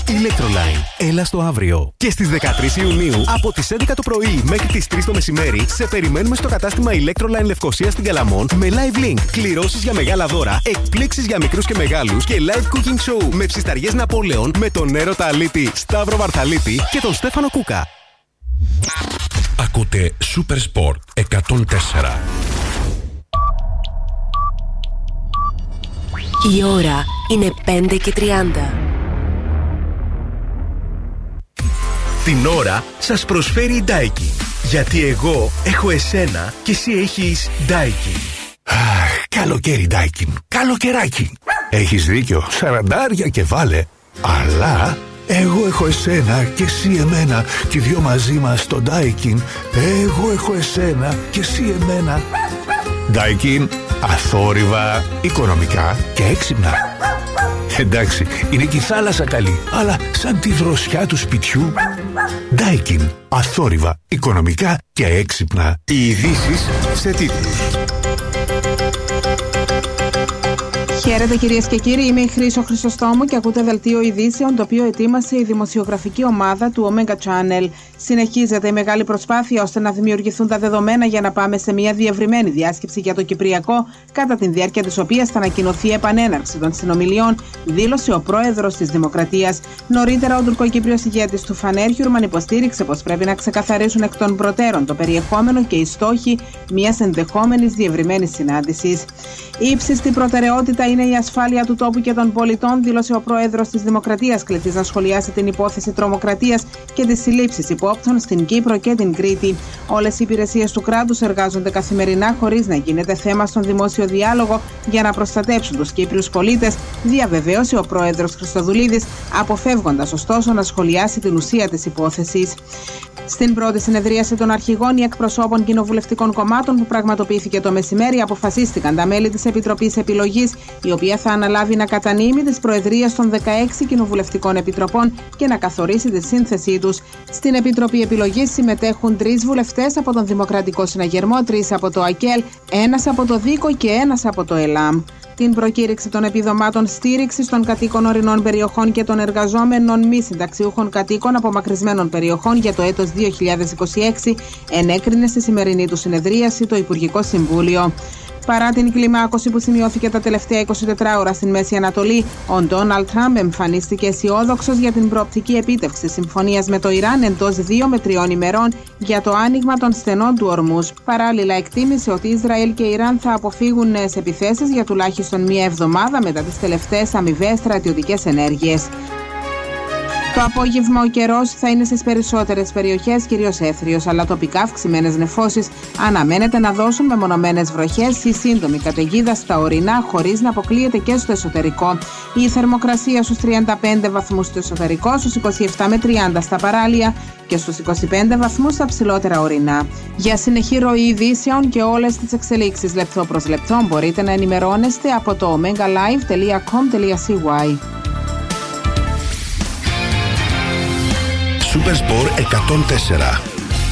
Electroline. Έλα στο αύριο. Και στις 13 Ιουνίου, από τις 11 το πρωί μέχρι τις 3 το μεσημέρι, σε περιμένουμε στο κατάστημα Electroline Λευκοσία στην Καλαμών με live link, κληρώσεις για μεγάλα δώρα, εκπλήξεις για μικρούς και μεγάλους και live cooking show με ψισταριές Ναπόλεων με τον έρωτα αλήτη Σταύρο Βαρθαλίτη και τον Στέφανο Κούκα. Ακούτε Super Sport 104. Η ώρα είναι 5:30. Την ώρα σας προσφέρει η Daikin. Γιατί εγώ έχω εσένα και εσύ έχεις Daikin. Καλοκαίρι Daikin. Καλοκαιράκι. Έχεις δίκιο. 40 και βάλε. Αλλά εγώ έχω εσένα και εσύ εμένα. Και οι δυο μαζί μας στο Daikin. Εγώ έχω εσένα και εσύ εμένα. Daikin. Αθόρυβα, οικονομικά και έξυπνα. Εντάξει, είναι και η θάλασσα καλή, αλλά σαν τη δροσιά του σπιτιού. Daikin. Αθόρυβα, οικονομικά και έξυπνα. Οι ειδήσεις σε τίτλους. Χαίρετε κυρίες και κύριοι, είμαι η Χρύσο Χρυσοστόμου και ακούτε δελτίο ειδήσεων το οποίο ετοίμασε η δημοσιογραφική ομάδα του Omega Channel. Συνεχίζεται η μεγάλη προσπάθεια ώστε να δημιουργηθούν τα δεδομένα για να πάμε σε μια διευρυμένη διάσκεψη για το Κυπριακό, κατά τη διάρκεια της οποίας θα ανακοινωθεί επανέναρξη των συνομιλιών, δήλωσε ο πρόεδρος της Δημοκρατίας. Νωρίτερα, ο τουρκοκύπριος ηγέτης του Φανέρ Χιουρμαν υποστήριξε πως πρέπει να ξεκαθαρίσουν εκ των προτέρων το περιεχόμενο και οι στόχοι μιας ενδεχόμενης διευρυμένης συνάντησης. Ύψιστη προτεραιότητα είναι η ασφάλεια του τόπου και των πολιτών, δήλωσε ο πρόεδρος της Δημοκρατίας, κληθής να σχολιάσει την υπόθεση τρομοκρατίας και τις συλλήψεις υπόπτων στην Κύπρο και την Κρήτη. Όλες οι υπηρεσίες του κράτους εργάζονται καθημερινά χωρίς να γίνεται θέμα στον δημόσιο διάλογο για να προστατέψουν τους Κύπριους πολίτες, διαβεβαίωσε ο πρόεδρος Χριστοδουλίδης, αποφεύγοντας ωστόσο να σχολιάσει την ουσία της υπόθεσης. Στην πρώτη συνεδρίαση των αρχηγών ή εκπροσώπων κοινοβουλευτικών κομμάτων που πραγματοποιήθηκε το μεσημέρι, αποφασίστηκαν τα μέλη της Επιτροπής Επιλογής, η οποία θα αναλάβει να κατανείμει τις προεδρίες των 16 κοινοβουλευτικών επιτροπών και να καθορίσει τη σύνθεσή τους. Στην Επιτροπή Επιλογής συμμετέχουν 3 βουλευτές από τον Δημοκρατικό Συναγερμό, 3 από το ΑΚΕΛ, 1 από το ΔΙΚΟ και 1 από το ΕΛΑΜ. Την προκήρυξη των επιδομάτων στήριξης των κατοίκων ορεινών περιοχών και των εργαζόμενων μη συνταξιούχων κατοίκων απομακρυσμένων περιοχών για το έτος 2026 ενέκρινε στη σημερινή του συνεδρίαση το Υπουργικό Συμβούλιο. Παρά την κλιμάκωση που σημειώθηκε τα τελευταία 24 ώρα στην Μέση Ανατολή, ο Ντόναλντ Τραμπ εμφανίστηκε αισιόδοξος για την προοπτική επίτευξη συμφωνίας με το Ιράν εντός 2 με 3 ημερών για το άνοιγμα των στενών του Ορμούζ. Παράλληλα, εκτίμησε ότι Ισραήλ και Ιράν θα αποφύγουν νέες επιθέσεις για τουλάχιστον μία εβδομάδα μετά τις τελευταίες αμοιβαίες στρατιωτικές ενέργειες. Το απόγευμα ο καιρός θα είναι στις περισσότερες περιοχές κυρίως έθριος, αλλά τοπικά αυξημένες νεφώσεις αναμένεται να δώσουν μεμονωμένες βροχές ή σύντομη καταιγίδα στα ορεινά, χωρίς να αποκλείεται και στο εσωτερικό. Η θερμοκρασία στους 35 βαθμούς στο εσωτερικό, στους 27 με 30 στα παράλια και στους 25 βαθμούς στα ψηλότερα ορεινά. Για συνεχή ροή ειδήσεων και όλες τις εξελίξεις λεπτό προς λεπτό μπορείτε να ενημερώνεστε από το omegalive.com.cy. Super Sport 104.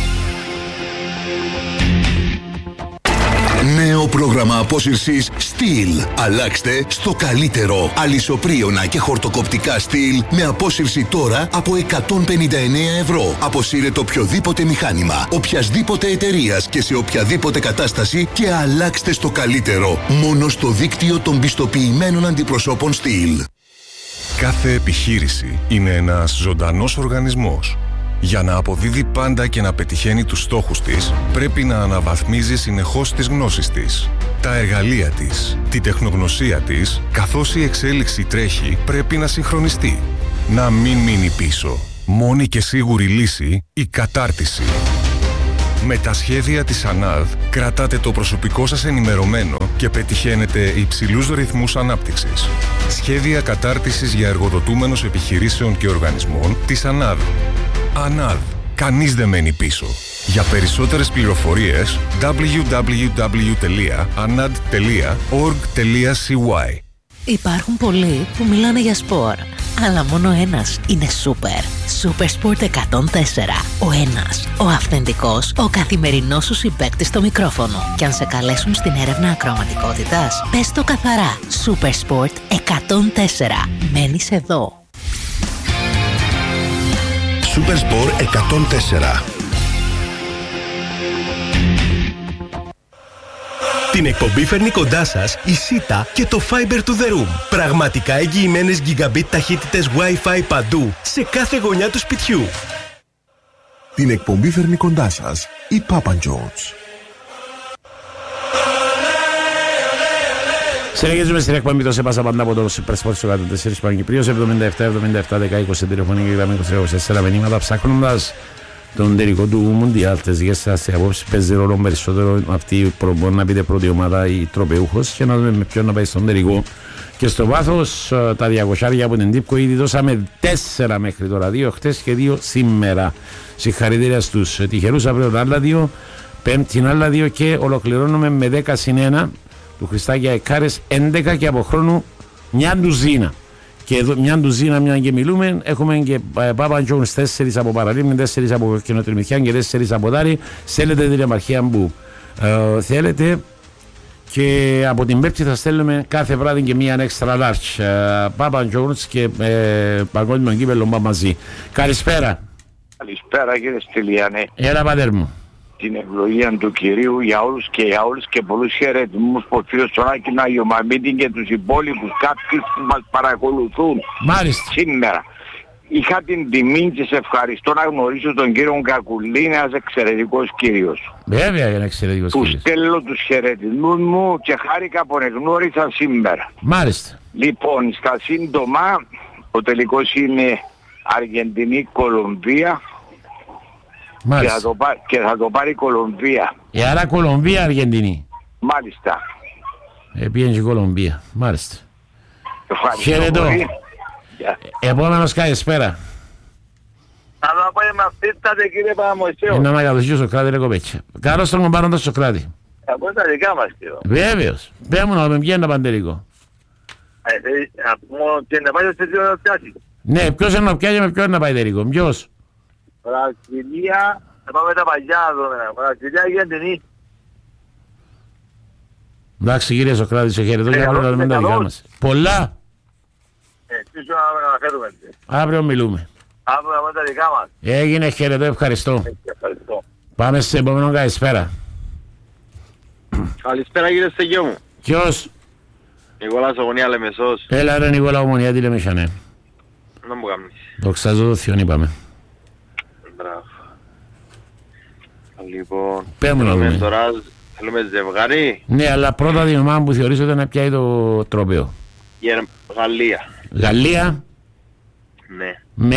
Νέο πρόγραμμα απόσυρσης Steel. Αλλάξτε στο καλύτερο. Αλυσοπρίωνα και χορτοκοπτικά Steel με απόσυρση τώρα από 159 ευρώ. Αποσύρετε οποιοδήποτε μηχάνημα, οποιασδήποτε εταιρείας και σε οποιαδήποτε κατάσταση και αλλάξτε στο καλύτερο. Μόνο στο δίκτυο των πιστοποιημένων αντιπροσώπων Steel. Κάθε επιχείρηση είναι ένας ζωντανός οργανισμός. Για να αποδίδει πάντα και να πετυχαίνει τους στόχους της, πρέπει να αναβαθμίζει συνεχώς τις γνώσεις της, τα εργαλεία της, τη τεχνογνωσία της, καθώς η εξέλιξη τρέχει, πρέπει να συγχρονιστεί. Να μην μείνει πίσω. Μόνη και σίγουρη λύση, η κατάρτιση. Με τα σχέδια της ΑΝΑΔ κρατάτε το προσωπικό σας ενημερωμένο και πετυχαίνετε υψηλούς ρυθμούς ανάπτυξης. Σχέδια κατάρτισης για εργοδοτούμενους επιχειρήσεων και οργανισμών της ΑΝΑΔ. ΑΝΑΔ. Κανείς δεν μένει πίσω. Για περισσότερες πληροφορίες www.anad.org.cy. Υπάρχουν πολλοί που μιλάνε για σπορ, αλλά μόνο ένας είναι σούπερ. Super Sport 104. Ο ένας, ο αυθεντικός, ο καθημερινός σου συμπαίκτης στο μικρόφωνο. Και αν σε καλέσουν στην έρευνα ακροαματικότητας, πες το καθαρά. Super Sport 104. Μένεις εδώ. Super Sport 104. Την εκπομπή φέρνει κοντά σας η Sita και το Fiber to the Room. Πραγματικά εγγυημένες gigabit ταχύτητες Wi-Fi παντού, σε κάθε γωνιά του σπιτιού. Την εκπομπή φέρνει κοντά σας η Papa John's. Συνεχίζουμε στην εκπομπή το σε πάσα πάντα από το Super Sport 104 Παγκυπρίος 77-77-10-20 τηλεφωνική γραμμή 24 μηνύματα ψάχνοντας τον τελικό του Μουντιάλ. Τις δικές σας απόψεις παίζει ρόλο περισσότερο αυτή μπορεί να πείτε πρώτη ομάδα ή τροπεούχος και να δούμε με ποιον να πάει στον τελικό. Και στο βάθος τα 200 από την Τύπκο ήδη δώσαμε 4 μέχρι τώρα, 2 χτες και 2 σήμερα. Συγχαρητήρια στους τυχερούς, αύριο τα άλλα 2, πέμπτη άλλα 2 και ολοκληρώνουμε με 10-1 του Χριστάκια Εκάρες, 11 και από χρόνου μια ντουζίνα. Και εδώ μια ντουζίνα, μια και μιλούμε, έχουμε και Πάπα Τζόνς 4 από Παραλίμνη, 4 από Καινοτριμηθιάν και 4 από Τάρι. Στέλνετε την επαρχία που θέλετε. Και από την Πέμπτη θα στέλνουμε κάθε βράδυ και μία extra large. Πάπα Τζόνς και παγκόσμιο κύπελλο μαζί. Καλησπέρα. Καλησπέρα κύριε Στυλιανέ. Έλα πατέρ μου. Την ευλογία του Κυρίου για όλους και για όλους και πολλούς χαιρετισμούς Πορφύριο στον Άκη Άγιο Μαμίτη και τους υπόλοιπους κάποιους που μας παρακολουθούν. Μάλιστα. Σήμερα. Είχα την τιμή και σε ευχαριστώ να γνωρίσω τον κύριο Κακουλή, ένας εξαιρετικός κύριος. Βέβαια είναι εξαιρετικός κύριος. Του στέλνω τους χαιρετισμούς μου και χάρηκα που εγνώρισα σήμερα. Μάλιστα. Λοιπόν, στα σύντομα, ο τελικός είναι Αργεντινή-Κολομβία. Και θα το πάρει η Κολομβία. Άρα Κολομβία, Αργεντινή. Μάλιστα. Πήγαινε και η Κολομβία. Μάλιστα. Χαιρετώ. Επόμενος καλησπέρα. Καλό απόγευμα φτύτατε κύριε Παπαμωυσέου. Να ανακατοσχεί Σοκράτη ρε κοπέτσια. Καλώς τον πάρουν το Σοκράτη. Από τα δικά μας κύριο. Βέβαιος. Πέμουν να με πιένει ένα παντελικό. Μόνο και να πάει σε δύο να πιάσει. Ναι, ποιος είναι να πιάσει με ποιον να πάει τελικό. Ποιος. Βραζιλία, θα πάμε τα παλιά δόμενα. Βραζιλία ή Αργεντινή. Εντάξει κύριε Σοκράτη, σε χαιρετώ και αύριο να δούμε τα δικά μας. Πολλά. Τι σου να αναφέρουμε. Αύριο μιλούμε. Αύριο να πούμε τα δικά μας. Έγινε, χαιρετώ, ευχαριστώ. Πάμε σε επόμενο καλησπέρα. Καλησπέρα κύριε Στεγιό μου. Ποιος. Νικόλας Ομονία Λεμεσός. Έλα ρε Νικόλα Ομονία, τι λέμε σανέ. Να μου κάνεις. Δοξάζω το Θειόν είπαμε. Μπράβο. Λοιπόν, θέλουμε ζευγάρι. Ναι, αλλά πρώτα την ομάδα που θεωρείς ότι να πιάει το τρόπαιο. Γαλλία. Γαλλία. Ναι.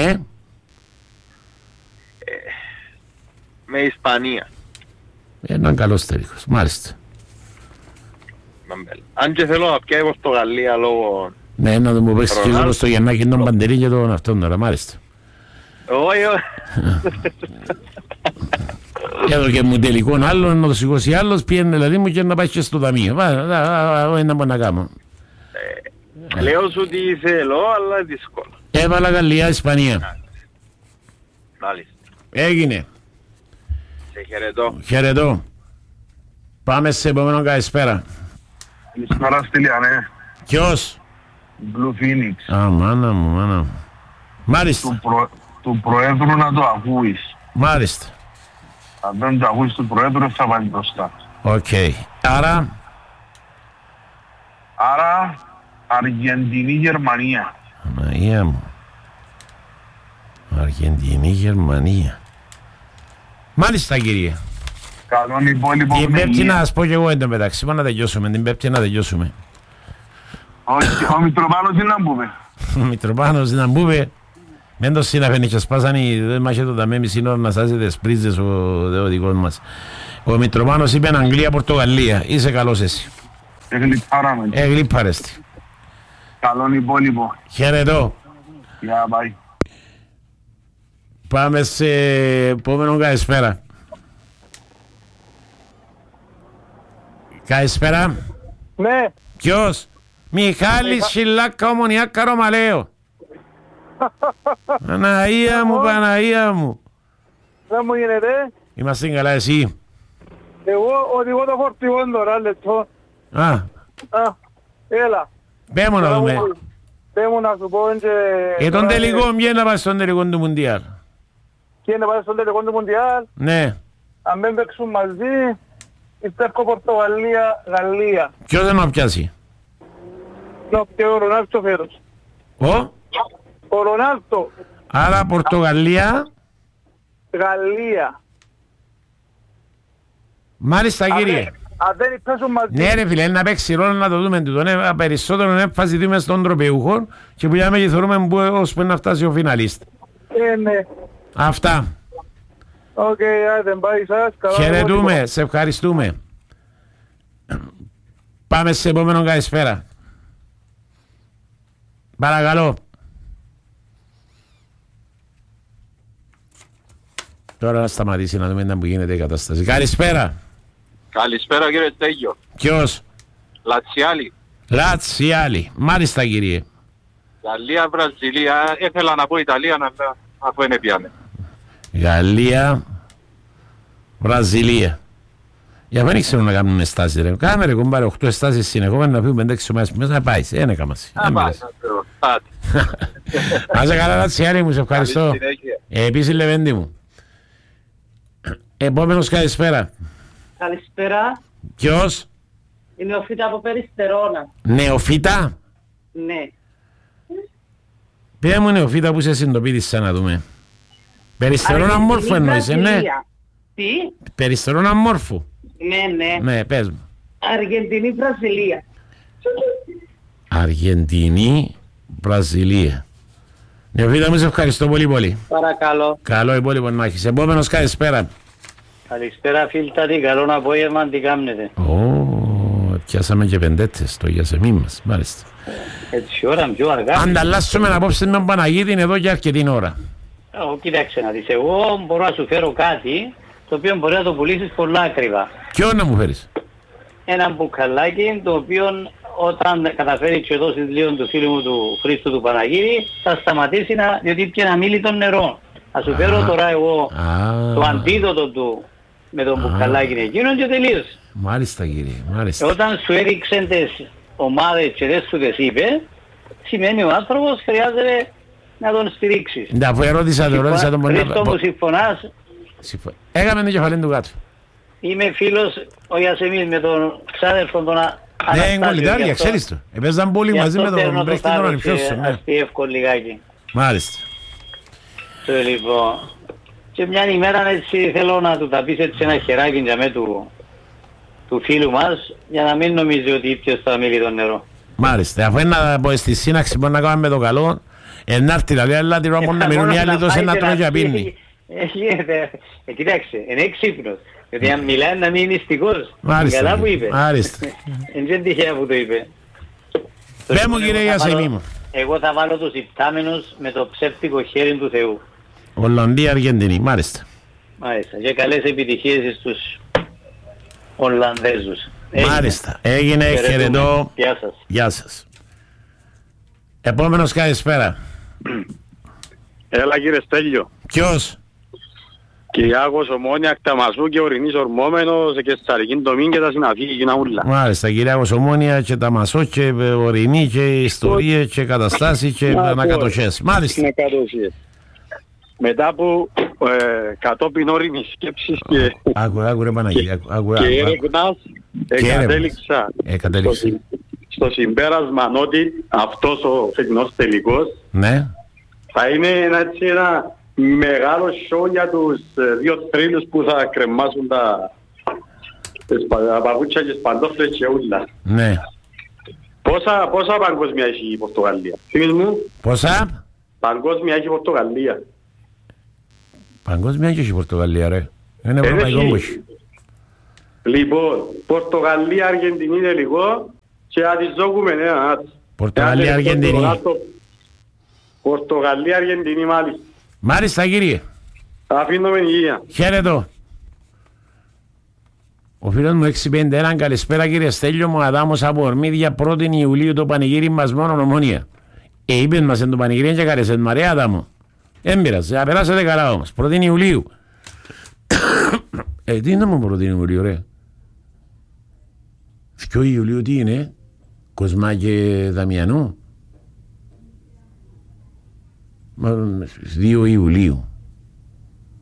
Με Ισπανία. Έναν καλός τελικός, μάλιστα. Αν και θέλω να πιάει Πορτογαλία λόγω... Ναι, να το μου παίξεις και στο Γιαννάκη τον Παντελή και τον αυτόν τώρα, μάλιστα. Όχι. Εδώ και μου τελικών άλλον, να το σηκώσει άλλος, πιένε δηλαδή μου και να πάει και στο ταμείο. Όχι να μπορώ να κάνω. Λέω σου τι θέλω, αλλά δύσκολο. Έβαλα Γαλλία, Ισπανία. Μάλιστα. Έγινε. Σε χαιρετώ. Χαιρετώ. Πάμε σε επόμενο καλησπέρα. Καλησπέρα Στυλιανέ. Ποιος? Blue Phoenix. Α, μάνα μου. Μάλιστα. Του Προέδρου να το ακούεις. Μάλιστα. Αν δεν το ακούεις του Προέδρου θα βάλει μπροστά. Οκ. Άρα Αργεντινή-Γερμανία. Αναγία μου. Αργεντινή-Γερμανία. Μάλιστα κύριε. Καλόν υπόλοιπο. Την Πέπτη να σας πω και εγώ εντωμεταξύ. Πάμε να τελειώσουμε. Την Πέπτη να τελειώσουμε. Όχι, ο Μητροπάνος τι να μπούμε. Ο Μητροπάνος να μπούμε. Μεν το συναφένει και σπάσανε. Δεν μάχε το ταμέ μισή ώρα να σάζετε τις πρίζες ο δικός μας. Ο Μητροπάνος είπε Αγγλία-Πορτογαλία. Είσαι καλός εσύ. Εγλίπαρεστη. Καλόν υπόλοιπο. Χαιρετώ. Γεια, bye. Πάμε σε επόμενο καλησπέρα. Καλησπέρα. Ναι. Ποιος? Μιχάλης Σιλάκα Ομονιά Καρομαλαίο. Παναγία μου. Δεν μου γίνεται. Είμαστε καλά εσύ. Εγώ οδηγώ το φορτηγό τώρα, λεπτό. Έλα. Πέμω να δούμε. Πέμω να σου πω και... Τον τελικό, ποιο να πάει στον τελικό του Μουντιάλ. και είναι πάει στον τελικό του Μουντιάλ. Ναι. Αν δεν παίξουν μαζί, πιστεύω Πορτογαλία, Γαλλία. Ποιος δεν να πιάσει? Και ο Ρονάλτο φέρος. Ο Ρονάλτο. Άρα Πορτογαλία. Γαλλία. Μάλιστα κύριε. Αν δεν παίζουν μαζί. Ναι ρε φίλε, να παίξει ρόλο να το δούμε τούτο. Περισσότερο έμφαση δούμε στον τροπεούχο και που λέμε και θεωρούμε ως που να φτάσει ο φιναλίστ. Ναι. Αυτά. Οκ, δεν πάει σας. Χαιρετούμε, σε ευχαριστούμε. Πάμε σε επόμενο καλησπέρα. Παρακαλώ. Τώρα να σταματήσει να δούμε που γίνεται η κατάσταση. Καλησπέρα. Καλησπέρα κύριε Στέγιο. Ποιος? Λατσιάλη. Λατσιάλη. Μάλιστα κύριε. Γαλλία, Βραζιλία. Ήθελα να πω Ιταλία, αλλά αφού είναι πιάνε. Γαλλία, Βραζιλία. Για δεν ξέρουν να κάνουν στάσεις ρε. Κάμε ρε κομπάρε 8 στάσεις συνεχόμενα να πούμε 5-6 ομάδες μέσα να πάει. Δεν έκαμασαι. Άσε καλά Λατσιάλη μου, σε ευχαριστώ. Επίσης Λεβέντη μου. Επόμενος καλησπέρα. Καλησπέρα. Ποιος? Η Νεοφύτα από Περιστερώνα. Νεοφύτα? Ναι. Πέρα μου Νεοφύτα που σε συντοπίτησα να δούμε. Περιστερώνα μόρφου εννοείς, ναι. Τι? Περιστερώνα μόρφου. Ναι, ναι. Ναι, πες μου. Αργεντινή, Βραζιλία. Αργεντινή, Βραζιλία. Νεοφύτα μου, σε ευχαριστώ πολύ πολύ. Παρακαλώ. Καλό υπόλοιπο να έχεις. Επόμενος καλησπέρα. Καλησπέρα φίλτατη, καλό απόγευμα, τι κάνετε? Πιάσαμε και πεντέτες το για σεμί μας, μάλιστα. Έτσι ώρα, πιο αργά. Ανταλλάσσουμε απόψε με τον Παναγίτη εδώ και αρκετή ώρα. Κοίταξε να δεις, εγώ μπορώ να σου φέρω κάτι το οποίο μπορεί να το πουλήσεις πολλά ακριβά. Ποιο να μου φέρεις? Ένα μπουκαλάκι το οποίο όταν καταφέρει και δώσεις λίγο του φίλου μου του Χρήστου του Παναγίτη θα σταματήσει διότι πια να μίλει τον νερό. Θα σου φέρω τώρα εγώ το αντίδοτο του με τον μπουκαλάκι εκείνον και τελείωσε. Μάλιστα κύριε, μάλιστα. Όταν σου έριξαν τις ομάδες και δεν σου τις είπε, σημαίνει ο άνθρωπος χρειάζεται να τον στηρίξεις. Ναι, αφού ερώτησα τον Πονέα. Χρήστο μου, συμφωνάς? Έκαμε το κεφαλήν του κάτω. Είμαι φίλος, όχι ας εμείς, με τον ξάδερφον τον Αναστάσιο. Ναι, εγκολιτάρια, ξέρεις το. Έπαιζαν πολύ μαζί με τον Μπρέχτη τον Ανιψιώσο. Αστιεύκο λιγάκι. Μάλιστα. Λοιπόν, και μια ημέρα έτσι θέλω να του τα πεις έτσι ένα χεράκι για με του φίλου μας, για να μην νομίζει ότι ήπιος θα μίλει το νερό. Μάλιστα, αφού είναι στη σύναξη μπορεί να κάνουμε με το καλό, ενάρτη δηλαδή, αλλά την ώρα μόνο να μείνουν οι άλλοι τόσο να τρώει και πίνει. Κοίταξε, είναι έξυπνος. Γιατί αν μιλάει να μην είναι νηστικός. Μάλιστα. Καλά που είπε. Μάλιστα. Είναι τυχαία που το είπε. Πες μου κύριε Ιασεμί μου. Εγώ θα βάλω τους υπτάμενους με το ψεύτικο χέρι του Θεού. Ολλανδία, Αργεντινή, μάλιστα. Μάλιστα. Και καλές επιτυχίες στους Ολλανδέζους. Μάλιστα. Έγινε, χαιρετώ. Γεια σας. Γεια σας. Επόμενος καλησπέρα. Έλα κύριε Στέλιο. Ποιος? Κυριάκος Ομόνια, Κταμασού και Ορεινής Ορμόμενος και Σταρικήν Τομήν και τα συναφή και ούλα. Μάλιστα, Κυριάκος Ομόνια και Ταμασό και Ορεινή και ιστορίες και καταστάσεις και ανακατοχές. Μάλιστα. Μετά από κατόπιν όριμης σκέψης και έρευνας κατέληξα στο συμπέρασμα ότι αυτός ο φετινός τελικός θα είναι ένα μεγάλο σοου για τους δύο θρύλους που θα κρεμάσουν τα παπούτσια και τις παντόφλες και ούλα. Ναι. Πόσα παγκόσμια έχει η Πορτογαλία? Θυμείς μου. Πόσα? Παγκόσμια έχει η Πορτογαλία. Παγκόσμια έχει η Πορτογαλία ρε. Είναι ευρωπαϊκό που έχει. Λοιπόν, Πορτογαλία, Αργεντινή είναι λίγο και αντιζώκουμε ένα. Πορτογαλία, Αργεντινή. Πορτογαλία, Αργεντινή μάλιστα. Μάλιστα κύριε. Αφήνουμε υγεία. Χαίρετο. Ο φίλος μου 651, καλησπέρα κύριε Στέλιο μου, Αδάμος από Ορμίδια, 1η Ιουλίου το πανηγύρι μας μόνο Ομόνια. Είπες μας εν το πανηγύρι και καλέσαι Μαρία Αδάμο. Έμπειρας, περάσατε καλά όμως, 1η Ιουλίου. Τι είναι μου 1η Ιουλίου ρε? 2 Ιουλίου τι είναι? Κοσμά και Δαμιανού. 2 Ιουλίου.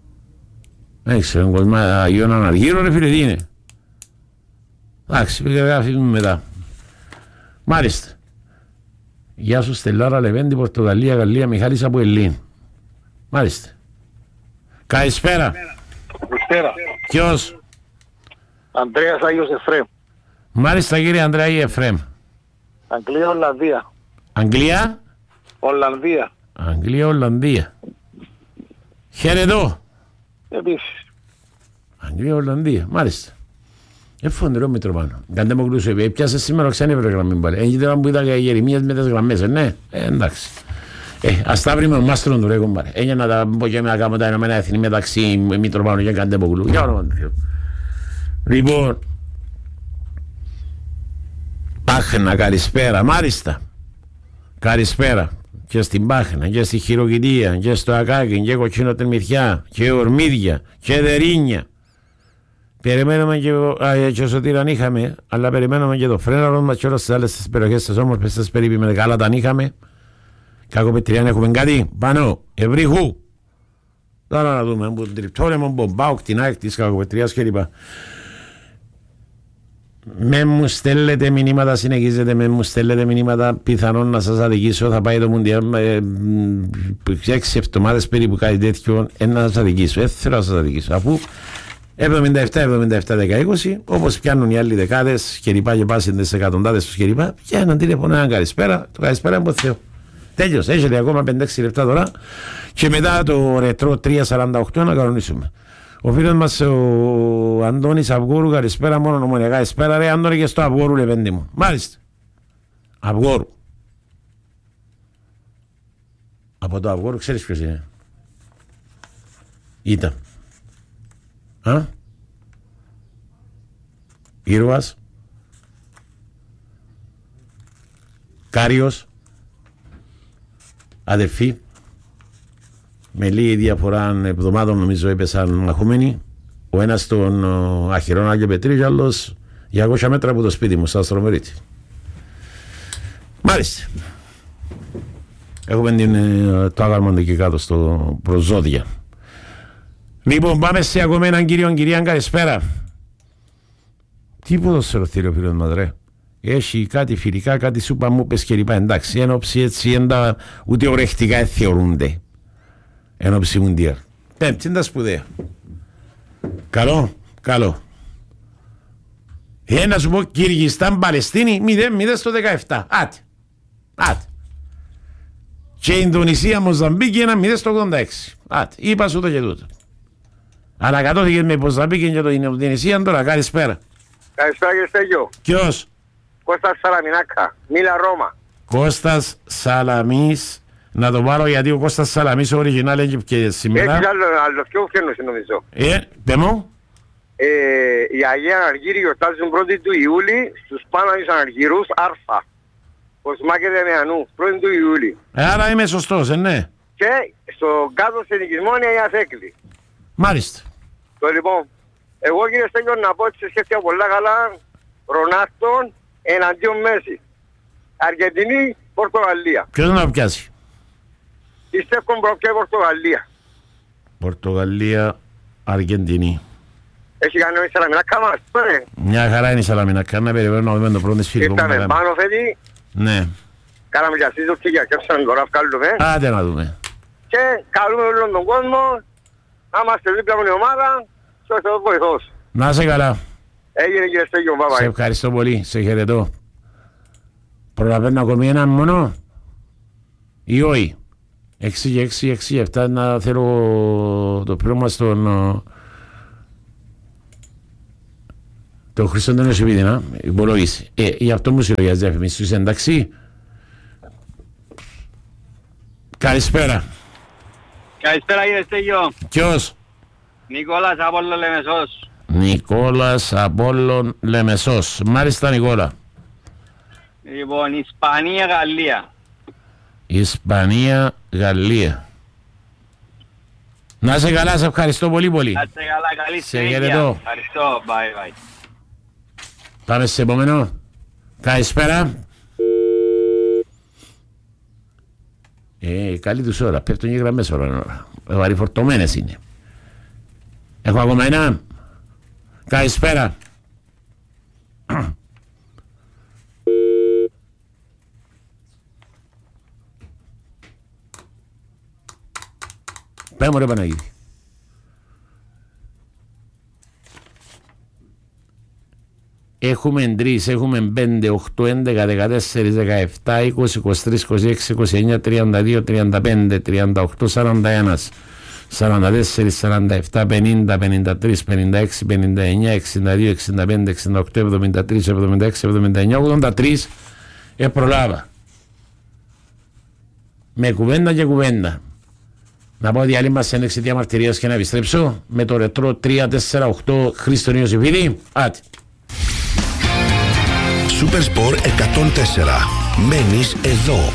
Δεν ξέρω, κοσμά Αγίων Αναργύρων, ρε φίλε, τι είναι. Εντάξει, γράφει μετά. Μάλιστα. Γεια σου Στελάρα Λεβέντη, Πορτογαλία, Γαλλία, Μιχάλης από Ελλήν. Μάλιστα. Καλησπέρα. Καλησπέρα. Ποιος? Ανδρέας Άγιος Εφραίμ. Μάλιστα κύριε Ανδρέα Εφραίμ. Αγγλία, Ολλανδία. Αγγλία. Ολλανδία. Αγγλία, Ολλανδία. Χαιρετώ. Επίσης. Αγγλία, Ολλανδία. Μάλιστα. Φωντερό Μητροπάνο. Κάντε μου κλούσου, έπιασε σήμερα ξένη γραμμή πάλι. Έχετε να που είδα και Γερεμίας με τις γραμμές, ναι. Εντάξει. Ας τα βρούμε ο μάστρον του ρε κομπάρε. Έγινε να τα πω και να κάνω τα Ηνωμένα Έθνη μεταξύ Μητροπάνου και κάντε μου κλούσου. Για όνομα του Θεού. Λοιπόν, Πάχνα, καλησπέρα. Μάλιστα. Καλησπέρα. Και στην Πάχνα, και στη Χειροκητία, και στο Ακάκι, και Κοτσίνο Τερμηθιά, και Ορμίδια, και Δερίνια. Περιμένουμε και Σωτήραν είχαμε, αλλά περιμένουμε και το Φρέναρο μας και όλες τις άλλες περιοχές της όμορφες της περίπου με καλά τα είχαμε. Κακοπετριάν έχουμε κάτι πάνω, Ευρύχου. Τώρα να δούμε, από τον Τριπτόρεμο, Μπομπάου, κτηνάκ της Κακοπετριάς κλπ. Με μου στέλνετε μηνύματα, συνεχίζετε, με μου στέλνετε μηνύματα, πιθανόν να σας αδικήσω, θα πάει το Μουντιάλ 6 εβδομάδες περίπου κάτι τέτοιο, να σας αδικήσω, θέλω να σας αδικήσω, αφού 77-17-10-20, όπως πιάνουν οι άλλοι δεκάδες και λοιπά και πάσχεντες εκατοντάδες τους και λοιπά, πιάνουν τηλέφωνο έναν καλησπέρα, το καλησπέρα από Θεό. Τέλειος, έχετε ακόμα 5-6 λεπτά τώρα και μετά το ρετρό 3.48 να κανονίσουμε. Ο φίλος μας ο Αντώνης Αυγόρου, καλησπέρα μόνο νομονιακά. Καλησπέρα ρε Αντώνη και στο Αυγόρου λεβέντη μου. Μάλιστα. Αυγόρου. Από το Αυγόρου ξέρεις ποιος είναι. Ήταν. Ήρωας. Κάριος. Αδερφή. Με λίγη διαφορά εβδομάδων νομίζω έπεσαν αχούμενοι. Ο ένας στον Αχυρών Άγιο Πετρίου και άλλος 200 μέτρα από το σπίτι μου, στα Αστρομερίτη. Μάλιστα. Έχουμε το άγαλμα εκεί κάτω στο Προζώδια. Λοιπόν, πάμε σε ακόμα έναν κύριο, κυρία, καλησπέρα. Τι ποδοσφαιροθήριο φίλος μας ρε. Έχει κάτι φιλικά, κάτι σούπα μου πες και λοιπά. Εντάξει, ένωψη έτσι, ούτε ορεχτικά θεωρούνται. Ένωψη Μουντιάλ. Πέμπτη είναι τα σπουδαία. Καλό, καλό. Να σου πω Κυργιστάν Παλαιστίνη 0-0 στο 17. Άτε. Και Ινδονησία Μοζαμπίκη 1-0 στο 86. Άτε. Είπα σου το και τούτο. Ανακατώθηκε με Μοζαμπίκη και το Ινδονησία τώρα. Καλησπέρα. Καλησπέρα κύριε Στέγιο. Ποιος? Κώστας Σαλαμινάκα. Μίλα Ρώμα. Κώστας Σαλαμής. Να το πάρω γιατί ο Κώστας Σαλαμής ο original έχει και σήμερα. Έχει άλλο πιο φαίνος νομίζω. Πε μου. Οι Αγίοι Αναργύροι γιορτάζουν 1η του Ιούλη στους Πάναγιους Αναργύρους Άρφα. Κοσμά και Δεμιανού, 1η του Ιούλη. Άρα είμαι σωστός, ναι. Και στο κάτω σε νοικισμόνια η Αθέκλη. Μάλιστα. Το λοιπόν, εγώ κύριε Στέγιο να πω ότι σε σκέφτηκα πολλά καλά Ρονάρτον εναντίον Μέση. Αργεντινή, Πορτογαλία. Ποιος να πιάσει? Πιστεύω προπιάει Πορτογαλία. Πορτογαλία, Αργεντινή. Έχει κάνει η Σαλαμινάκα μας, τώρα. Μια χαρά είναι η Σαλαμινάκα, να περιμένω να δούμε το πρώτο σφυρικό. Ήρθαμε πάνω φέτη. Ναι. Κάναμε για σύζωξη και κέψαμε τώρα, βγάλουμε. Άντε να δούμε. Και καλούμε όλον τον κόσμο, να είμαστε δίπλα από την ομάδα και ο Θεός βοηθός. Να είσαι καλά. Έγινε κύριε Στέγιο, bye bye. Σε ευχαριστώ πολύ, σε χαιρετώ. Προλαβαίνω ακόμη έναν μόνο ή όχι? 6 και 6, 6 και 7 να θέλω το πλήρωμα στον τον Χριστόν τον Ιωσήπηδη να υπολογίσει. Γι' αυτό μου συλλογιάζει διαφημίσεις, εντάξει. Καλησπέρα. Καλησπέρα κύριε Στέγιο. Ποιος? Νικόλας Απόλλων Λεμεσός. Νικόλας Απόλλων Λεμεσός. Μάλιστα Νικόλα. Λοιπόν, Ισπανία-Γαλλία. Ισπανία-Γαλλία. Να είσαι καλά, σε ευχαριστώ πολύ πολύ. Να είσαι καλά, καλή συνέχεια. Ευχαριστώ, bye bye. Πάμε σε επόμενο. Καλησπέρα. Καλή τους ώρα, πέφτουν οι γραμμές ώρα. Βαρυφορτωμένες είναι. Έχω ακόμα ένα. Καλησπέρα. Πες μου ρε Παναγίτη. Έχουμε 3, έχουμε 5, 8, 11, 14, 17, 20, 23, 26, 29, 32, 35, 38, 41, 44, 47, 50, 53, 56, 59, 62, 65, 68, 73, 76, 79, 83. Προλάβα. Με κουβέντα και κουβέντα. Να πω διάλειμμα σε ένεξη διαμαρτυρίας και να επιστρέψω με το ρετρό 348 Χρήστον Ιωσήφιδη. Άτι. Super Sport 104. Μένεις εδώ.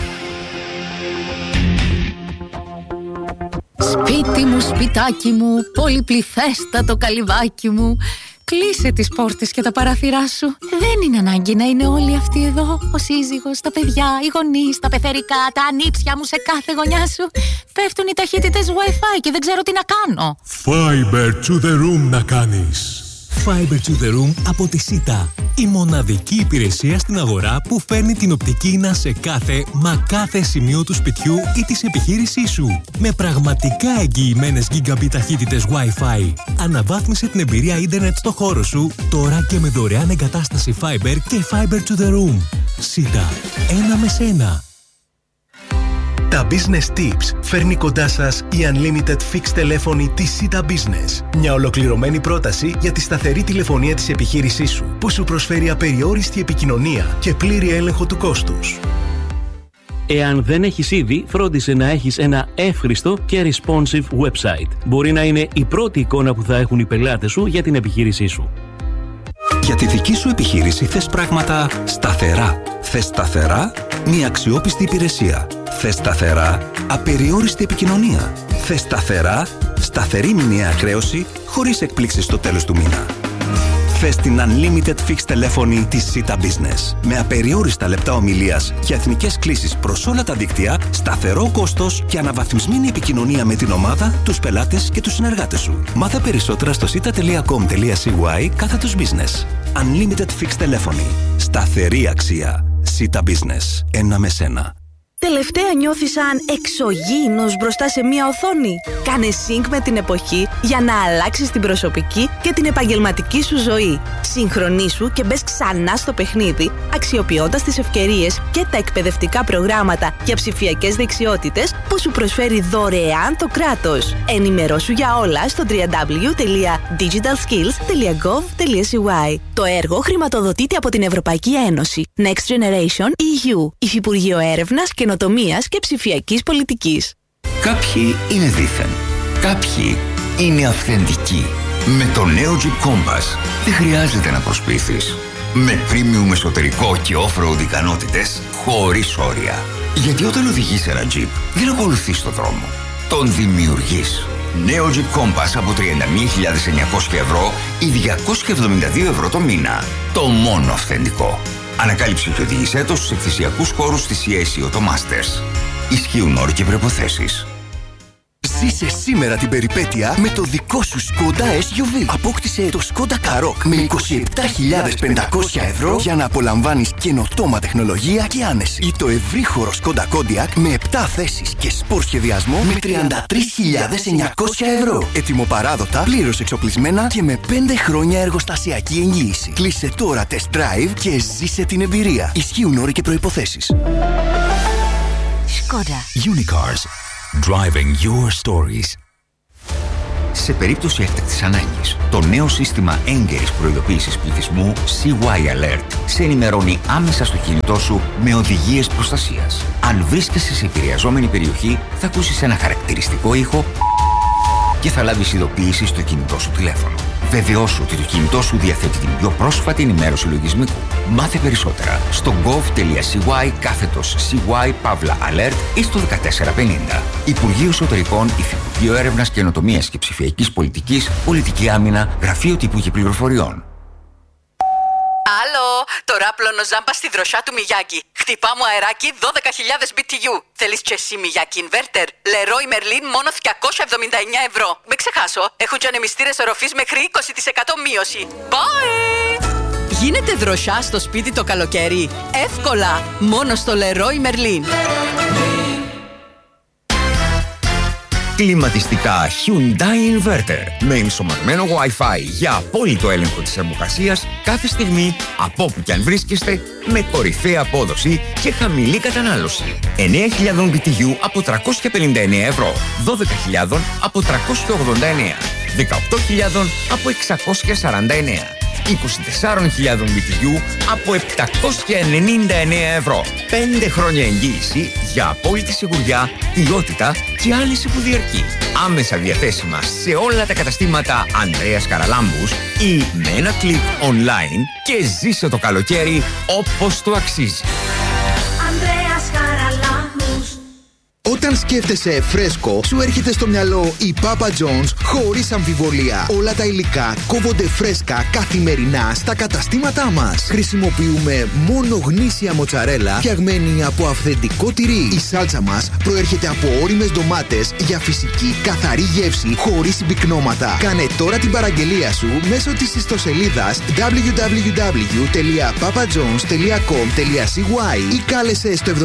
Σπίτι μου, σπιτάκι μου, πολυπληθέστατο καλυβάκι μου. Κλείσε τις πόρτες και τα παράθυρά σου. Δεν είναι ανάγκη να είναι όλοι αυτοί εδώ. Ο σύζυγος, τα παιδιά, οι γονείς, τα πεθερικά, τα ανήψια μου σε κάθε γωνιά σου. Πέφτουν οι ταχύτητες Wi-Fi και δεν ξέρω τι να κάνω. Fiber to the room να κάνεις. Fiber to the room από τη Sita. Η μοναδική υπηρεσία στην αγορά που φέρνει την οπτική ίνα σε κάθε σημείο του σπιτιού ή της επιχείρησής σου. Με πραγματικά εγγυημένες gigabit ταχύτητες Wi-Fi. Αναβάθμισε την εμπειρία ίντερνετ στο χώρο σου τώρα και με δωρεάν εγκατάσταση Fiber και Fiber to the room. Sita. Ένα με σένα. Τα Business Tips φέρνει κοντά σας η Unlimited Fixed τηλέφωνη της Sita Business. Μια ολοκληρωμένη πρόταση για τη σταθερή τηλεφωνία της επιχείρησής σου, που σου προσφέρει απεριόριστη επικοινωνία και πλήρη έλεγχο του κόστους. Εάν δεν έχεις ήδη, φρόντισε να έχεις ένα εύχριστο και responsive website. Μπορεί να είναι η πρώτη εικόνα που θα έχουν οι πελάτες σου για την επιχείρησή σου. Για τη δική σου επιχείρηση θες πράγματα σταθερά. Θες σταθερά μια αξιόπιστη υπηρεσία. Θες σταθερά απεριόριστη επικοινωνία. Θες σταθερά σταθερή μηνιαία χρέωση χωρίς εκπλήξεις στο τέλος του μήνα. Θες την Unlimited Fixed τηλέφωνη της Sita Business. Με απεριόριστα λεπτά ομιλίας και εθνικές κλήσεις προς όλα τα δίκτυα, σταθερό κόστος και αναβαθμισμένη επικοινωνία με την ομάδα, τους πελάτες και τους συνεργάτες σου. Μάθε περισσότερα στο sita.com.cy/business. Unlimited Fixed τηλέφωνη. Σταθερή αξία. Sita Business. Ένα με σένα. Τελευταία νιώθεις σαν εξωγήινος μπροστά σε μία οθόνη? Κάνε sync με την εποχή για να αλλάξεις την προσωπική και την επαγγελματική σου ζωή. Συγχρονίσου και μπες ξανά στο παιχνίδι, αξιοποιώντας τις ευκαιρίες και τα εκπαιδευτικά προγράμματα για ψηφιακές δεξιότητες που σου προσφέρει δωρεάν το κράτος. Ενημερώσου για όλα στο www.digitalskills.gov.cy. Το έργο χρηματοδοτείται από την Ευρωπαϊκή Ένωση, Next Generation EU, Υφυπουργείο Έρευνας, Καινοτομίας και Ψηφιακής Πολιτικής. Κάποιοι είναι δήθεν, κάποιοι είναι αυθεντικοί. Με το νέο Jeep Compass δεν χρειάζεται να προσποιηθείς. Με premium εσωτερικό και off-road ικανότητες χωρίς όρια. Γιατί όταν οδηγείς ένα Jeep δεν ακολουθείς το δρόμο, τον δημιουργείς. Νέο Jeep Compass από 31.900 ευρώ ή 272 ευρώ το μήνα. Το μόνο αυθεντικό. Ανακάλυψε και οδήγησέ το στους εκθεσιακούς χώρους της CAC Auto Masters. Ισχύουν όροι και προϋποθέσεις. Ζήσε σήμερα την περιπέτεια με το δικό σου Skoda SUV. Απόκτησε το Skoda Karoq με 27.500 ευρώ για να απολαμβάνεις καινοτόμα τεχνολογία και άνεση. Ή το ευρύχωρο Skoda Kodiaq με 7 θέσεις και σπορ σχεδιασμό με 33.900 ευρώ. Ετοιμοπαράδοτα, πλήρως εξοπλισμένα και με 5 χρόνια εργοστασιακή εγγύηση. Κλείσε τώρα test drive και ζήσε την εμπειρία. Ισχύουν όροι και προϋποθέσεις. Skoda Unicars. Driving your stories. Σε περίπτωση έκτακτης ανάγκης, το νέο σύστημα έγκαιρης προειδοποίησης πληθυσμού CY Alert σε ενημερώνει άμεσα στο κινητό σου με οδηγίες προστασίας. Αν βρίσκεσαι σε επηρεαζόμενη περιοχή, θα ακούσεις ένα χαρακτηριστικό ήχο και θα λάβεις ειδοποίηση στο κινητό σου τηλέφωνο. Βεβαιώσου ότι το κινητό σου διαθέτει την πιο πρόσφατη ενημέρωση λογισμικού. Μάθε περισσότερα στο gov.cy/CY-alert ή στο 1450. Υπουργείο Εσωτερικών, Υφυπουργείο Έρευνας, Καινοτομίας και Ψηφιακής Πολιτικής, Πολιτική Άμυνα, Γραφείο Τύπου και Πληροφοριών. Άλλο! τώρα πλώνω ζάμπα στη δροσιά του Miyagi. Χτυπά μου αεράκι 12.000 BTU. Θέλεις και εσύ Miyagi Inverter? Leroy Merlin μόνο 279 ευρώ. Μην ξεχάσω, έχουν και ανεμιστήρες οροφής μέχρι 20% μείωση. Bye! Γίνεται δροσιά στο σπίτι το καλοκαίρι? Εύκολα, μόνο στο Leroy Merlin. Κλιματιστικά Hyundai Inverter με ενσωματωμένο Wi-Fi για απόλυτο έλεγχο της θερμοκρασίας κάθε στιγμή από όπου κι αν βρίσκεστε, με κορυφαία απόδοση και χαμηλή κατανάλωση. 9.000 BTU από 359 ευρώ, 12.000 από 389, 18.000 από 649. 24.000 BTU από 799 ευρώ. 5 χρόνια εγγύηση για απόλυτη σιγουριά, ποιότητα και άλυση που διαρκεί. Άμεσα διαθέσιμα σε όλα τα καταστήματα Ανδρέας Καραλάμπους ή με ένα κλικ online και ζήσε το καλοκαίρι όπως το αξίζει. Ανδρέας Καραλάμπους. Όταν σκέφτεσαι φρέσκο, σου έρχεται στο μυαλό η Papa John's χωρίς αμφιβολία. Όλα τα υλικά κόβονται φρέσκα καθημερινά στα καταστήματά μας. Χρησιμοποιούμε μόνο γνήσια μοτσαρέλα φτιαγμένη από αυθεντικό τυρί. Η σάλτσα μας προέρχεται από ώριμες ντομάτες για φυσική καθαρή γεύση χωρίς συμπυκνώματα. Κάνε τώρα την παραγγελία σου μέσω της ιστοσελίδας www.papajohns.com.cy ή κάλεσε στο 7777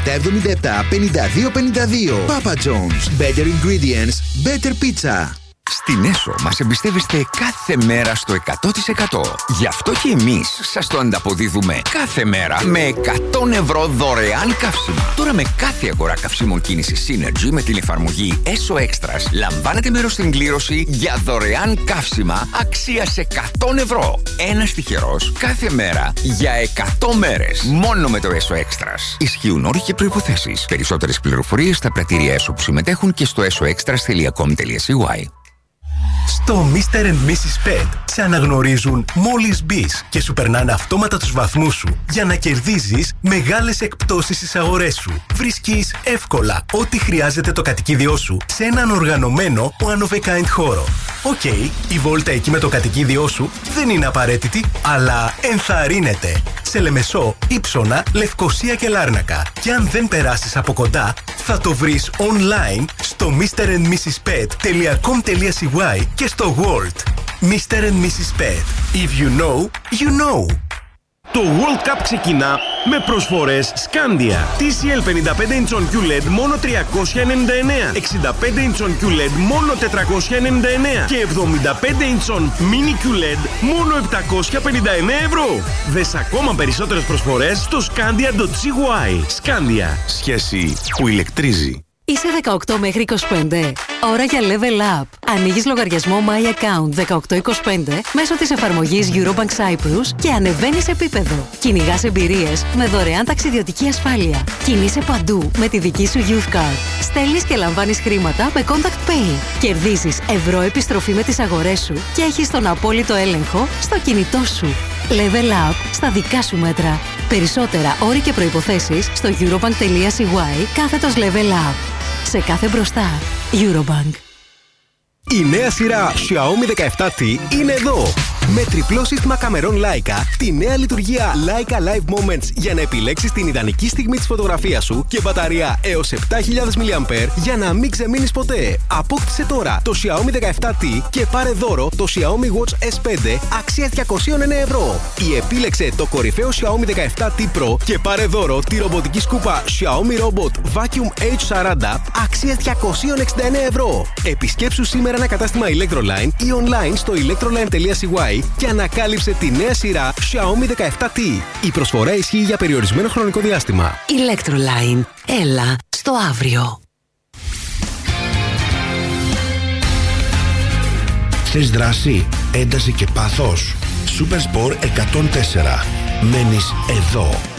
5252. Papa John's. Better ingredients, better pizza. Στην ΕΣΟ μας εμπιστεύεστε κάθε μέρα στο 100%. Γι' αυτό και εμείς σας το ανταποδίδουμε κάθε μέρα με 100 ευρώ δωρεάν καύσιμα. Τώρα με κάθε αγορά καυσίμων κίνηση Synergy με την εφαρμογή ΕΣΟ Extras λαμβάνετε μέρος στην κλήρωση για δωρεάν καύσιμα αξίας 100 ευρώ. Ένας τυχερός κάθε μέρα για 100 μέρες. Μόνο με το ΕΣΟ Extras. Ισχύουν όροι και προϋποθέσεις. Περισσότερες πληροφορίες στα πρατήρια ΕΣΟ που συμμετέχουν και στο esoextras.com.cy. Στο Mr. & Mrs. Pet σε αναγνωρίζουν μόλις μπεις και σου περνάνε αυτόματα τους βαθμούς σου για να κερδίζεις μεγάλες εκπτώσεις στις αγορές σου. Βρίσκεις εύκολα ό,τι χρειάζεται το κατοικίδιό σου σε έναν οργανωμένο one of a kind χώρο. Οκ, η βόλτα εκεί με το κατοικίδιό σου δεν είναι απαραίτητη, αλλά ενθαρρύνεται. Σε Λεμεσό, Ύψωνα, Λευκοσία και Λάρνακα. Και αν δεν περάσεις από κοντά, θα το βρεις online στο mrandmrspet.com.cy και στο World. Mr. & Mrs. Pet. If you know, you know. Το World Cup ξεκινά με προσφορές Scandia. TCL 55 inch QLED μόνο 399, 65 inch QLED μόνο 499 και 75 inch Mini QLED μόνο 759 ευρώ. Δες ακόμα περισσότερες προσφορές στο scandia.cy. Scandia. Σχέση που ηλεκτρίζει. Είσαι 18 μέχρι 25. Ώρα για Level Up. Ανοίγεις λογαριασμό My Account 1825 μέσω της εφαρμογής Eurobank Cyprus και ανεβαίνεις επίπεδο. Κυνηγάς εμπειρίες με δωρεάν ταξιδιωτική ασφάλεια. Κινείσαι παντού με τη δική σου Youth Card. Στέλνεις και λαμβάνεις χρήματα με Contact Pay. Κερδίζεις ευρώ επιστροφή με τις αγορές σου και έχεις τον απόλυτο έλεγχο στο κινητό σου. Level Up στα δικά σου μέτρα. Περισσότερα όροι και προϋποθέσεις στο eurobank.cy/level up. Σε κάθε μπροστά, Eurobank. Η νέα σειρά Xiaomi 17T είναι εδώ! Με τριπλό σύστημα καμερών Leica, τη νέα λειτουργία Leica Live Moments για να επιλέξεις την ιδανική στιγμή της φωτογραφίας σου και μπαταρία έως 7.000 mAh για να μην ξεμείνεις ποτέ. Απόκτησε τώρα το Xiaomi 17T και πάρε δώρο το Xiaomi Watch S5 αξίας 209 ευρώ. Ή επίλεξε το κορυφαίο Xiaomi 17T Pro και πάρε δώρο τη ρομποτική σκούπα Xiaomi Robot Vacuum H40 αξίας 269 ευρώ. Επισκέψου σήμερα ένα κατάστημα Electroline ή online στο electroline.cy και ανακάλυψε τη νέα σειρά Xiaomi 17T. Η προσφορά ισχύει για περιορισμένο χρονικό διάστημα. Electroline. Έλα στο αύριο. Θες δράση, ένταση και πάθος? Super Sport 104. Μένεις εδώ.